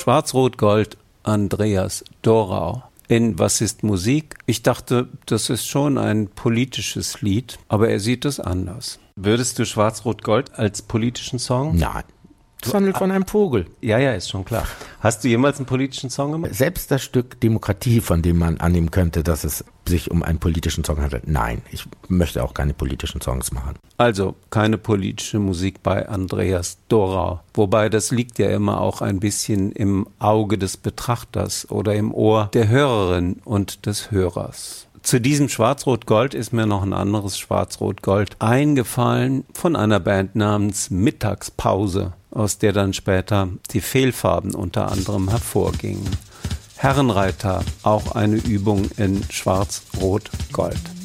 Schwarz-Rot-Gold, Andreas Dorau. In Was ist Musik? Ich dachte, das ist schon ein politisches Lied, aber er sieht es anders. Würdest du Schwarz-Rot-Gold als politischen Song? Nein. Es handelt von einem Vogel. Ja, ist schon klar. Hast du jemals einen politischen Song gemacht? Selbst das Stück Demokratie, von dem man annehmen könnte, dass es sich um einen politischen Song handelt. Nein, ich möchte auch keine politischen Songs machen. Also keine politische Musik bei Andreas Dorau. Wobei das liegt ja immer auch ein bisschen im Auge des Betrachters oder im Ohr der Hörerin und des Hörers. Zu diesem Schwarz-Rot-Gold ist mir noch ein anderes Schwarz-Rot-Gold eingefallen von einer Band namens Mittagspause, aus der dann später die Fehlfarben unter anderem hervorgingen. Herrenreiter, auch eine Übung in Schwarz-Rot-Gold.